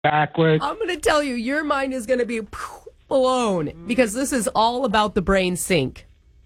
backwards. I'm going to tell you, your mind is going to be blown because this is all about the brain sync.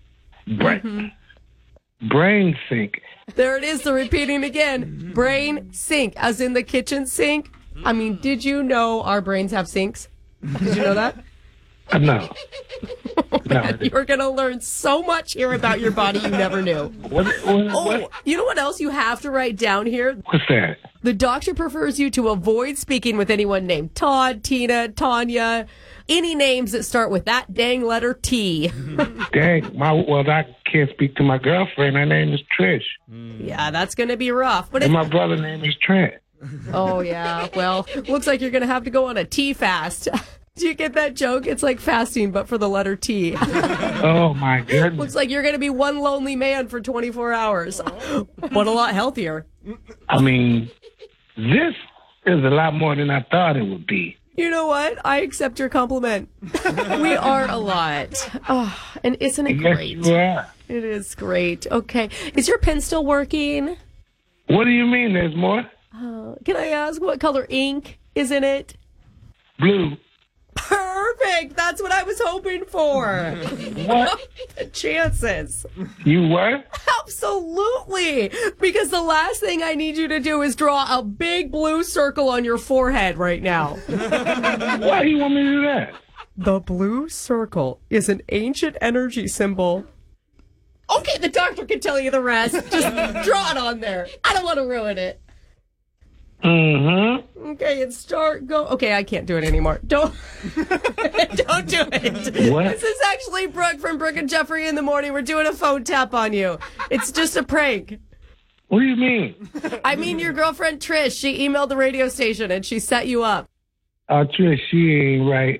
Brain sync. There it is, the repeating again. Brain sync, as in the kitchen sink. I mean, did you know our brains have sinks? Did you know that? No. No. You're going to learn so much here about your body you never knew. What? You know what else you have to write down here? What's that? The doctor prefers you to avoid speaking with anyone named Todd, Tina, Tanya, any names that start with that dang letter T. Dang. I can't speak to my girlfriend. Her name is Trish. Yeah, that's going to be rough. But And my brother's name is Trent. Oh, yeah. Well, looks like you're going to have to go on a T fast. Do you get that joke? It's like fasting, but for the letter T. Oh, my goodness. Looks like you're going to be one lonely man for 24 hours. But a lot healthier. I mean, this is a lot more than I thought it would be. You know what? I accept your compliment. We are a lot. Oh, and isn't it great? Yes, you are. It is great. Okay. Is your pen still working? What do you mean there's more? Can I ask what color ink is in it? Blue. Perfect. That's what I was hoping for. What? The chances. You were? Absolutely. Because the last thing I need you to do is draw a big blue circle on your forehead right now. Why do you want me to do that? The blue circle is an ancient energy symbol. Okay, the doctor can tell you the rest. Just draw it on there. I don't want to ruin it. Mm-hmm. Okay, and go. Okay, I can't do it anymore. Don't do it. What? This is actually Brooke from Brooke and Jeffrey in the Morning. We're doing a phone tap on you. It's just a prank. What do you mean? I mean your girlfriend Trish. She emailed the radio station and she set you up. Trish, she ain't right.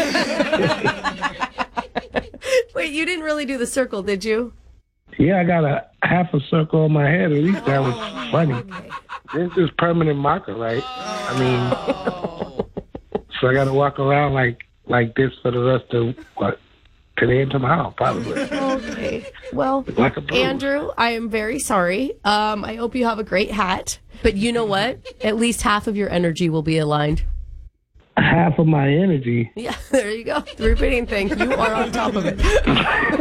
Wait, you didn't really do the circle, did you? Yeah, I got a half a circle on my head. At least that was funny. Okay. This is permanent marker, right? I mean, so I got to walk around like this for the rest of, to the end of my house, probably. Okay. Well, Like a bruise. Andrew, I am very sorry. I hope you have a great hat. But you know what? At least half of your energy will be aligned. Half of my energy. Yeah, there you go. The repeating thing. You are on top of it.